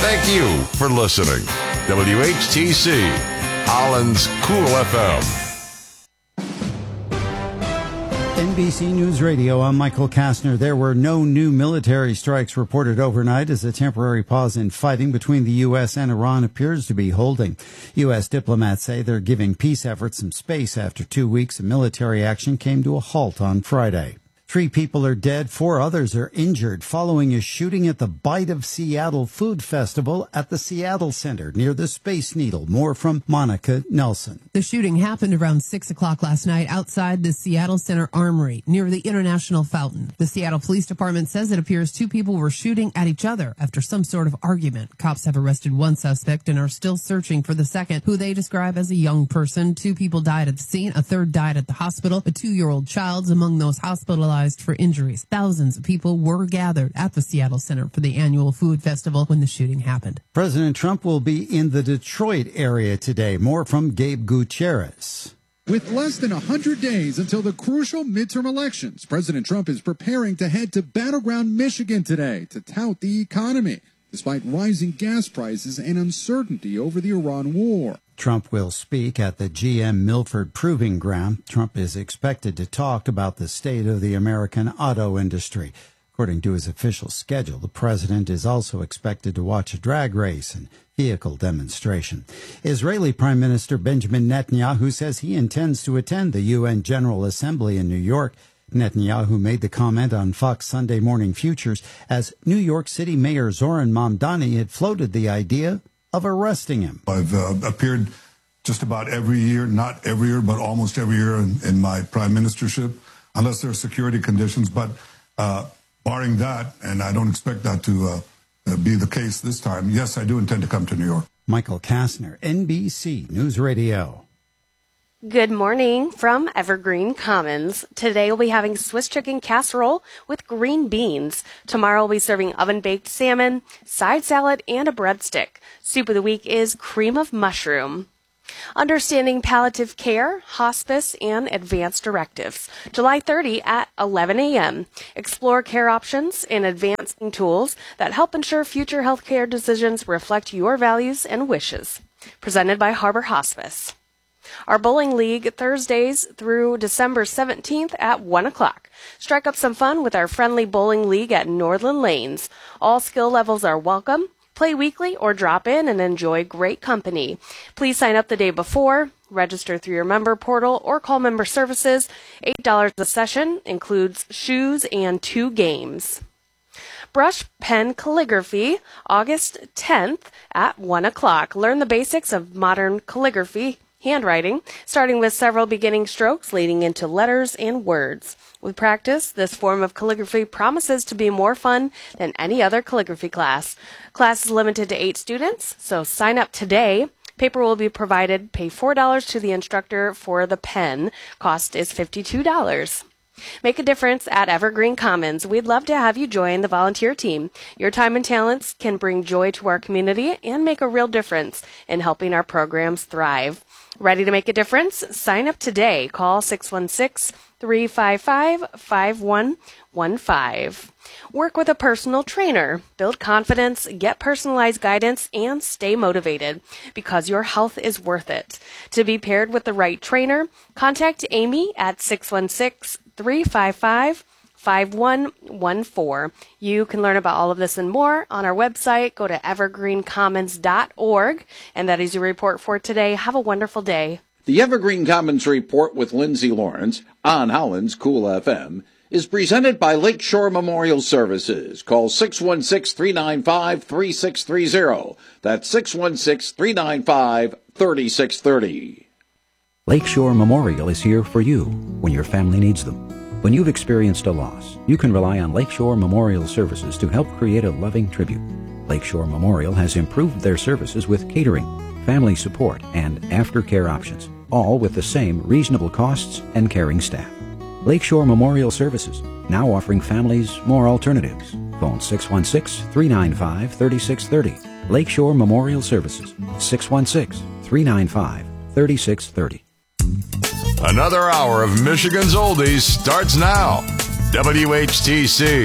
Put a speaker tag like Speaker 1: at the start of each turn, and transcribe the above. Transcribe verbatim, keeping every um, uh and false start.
Speaker 1: Thank you for listening. W H T C, Holland's Cool F M.
Speaker 2: N B C News Radio, I'm Michael Kastner. There were no new military strikes reported overnight as a temporary pause in fighting between the U S and Iran appears to be holding. U S diplomats say they're giving peace efforts some space after two weeks of military action came to a halt on Friday. Three people are dead, four others are injured following a shooting at the Bite of Seattle Food Festival at the Seattle Center near the Space Needle. More from Monica Nelson.
Speaker 3: The shooting happened around six o'clock last night outside the Seattle Center Armory near the International Fountain. The Seattle Police Department says it appears two people were shooting at each other after some sort of argument. Cops have arrested one suspect and are still searching for the second, who they describe as a young person. Two people died at the scene. A third died at the hospital. A two-year-old child's among those hospitalized for injuries. Thousands of people were gathered at the Seattle Center for the annual food festival when the shooting happened.
Speaker 2: President Trump will be in the Detroit area today. More from Gabe Gutierrez.
Speaker 4: With less than one hundred days until the crucial midterm elections, President Trump is preparing to head to battleground Michigan today to tout the economy, despite rising gas prices and uncertainty over the Iran war.
Speaker 2: Trump will speak at the G M Milford Proving Ground. Trump is expected to talk about the state of the American auto industry. According to his official schedule, the president is also expected to watch a drag race and vehicle demonstration. Israeli Prime Minister Benjamin Netanyahu says he intends to attend the U N General Assembly in New York. Netanyahu made the comment on Fox Sunday Morning Futures as New York City Mayor Zoran Mamdani had floated the idea of arresting him.
Speaker 5: I've uh, appeared just about every year, not every year, but almost every year in, in my prime ministership, unless there are security conditions. But uh, barring that, and I don't expect that to uh, uh, be the case this time, yes, I do intend to come to New York.
Speaker 2: Michael Kastner, N B C News Radio.
Speaker 6: Good morning from Evergreen Commons. Today we'll be having Swiss chicken casserole with green beans. Tomorrow we'll be serving oven-baked salmon, side salad, and a breadstick. Soup of the week is cream of mushroom. Understanding palliative care, hospice, and advanced directives. July thirtieth at eleven a.m. Explore care options and advancing tools that help ensure future healthcare decisions reflect your values and wishes. Presented by Harbor Hospice. Our bowling league Thursdays through December seventeenth at one o'clock. Strike up some fun with our friendly bowling league at Northland Lanes. All skill levels are welcome. Play weekly or drop in and enjoy great company. Please sign up the day before, register through your member portal, or call member services. eight dollars a session includes shoes and two games. Brush pen calligraphy, August tenth at one o'clock. Learn the basics of modern calligraphy handwriting, starting with several beginning strokes leading into letters and words. With practice, this form of calligraphy promises to be more fun than any other calligraphy class. Class is limited to eight students, so sign up today. Paper will be provided. Pay four dollars to the instructor for the pen. Cost is fifty-two dollars. Make a difference at Evergreen Commons. We'd love to have you join the volunteer team. Your time and talents can bring joy to our community and make a real difference in helping our programs thrive. Ready to make a difference? Sign up today. Call six one six, three five five, five one one five. Work with a personal trainer. Build confidence, get personalized guidance, and stay motivated because your health is worth it. To be paired with the right trainer, contact Amy at six one six, three five five, five one one four. You can learn about all of this and more on our website. Go to evergreen commons dot org. And that is your report for today. Have a wonderful day.
Speaker 7: The Evergreen Commons Report with Lindsay Lawrence on Holland's Cool F M is presented by Lakeshore Memorial Services. Call six one six, three nine five, three six three zero. That's six one six, three nine five, three six three zero.
Speaker 8: Lakeshore Memorial is here for you when your family needs them. When you've experienced a loss, you can rely on Lakeshore Memorial Services to help create a loving tribute. Lakeshore Memorial has improved their services with catering, family support, and aftercare options, all with the same reasonable costs and caring staff. Lakeshore Memorial Services, now offering families more alternatives. Phone six one six, three nine five, three six three zero. Lakeshore Memorial Services, six one six, three nine five, three six three zero.
Speaker 1: Another hour of Michigan's Oldies starts now. W H T C.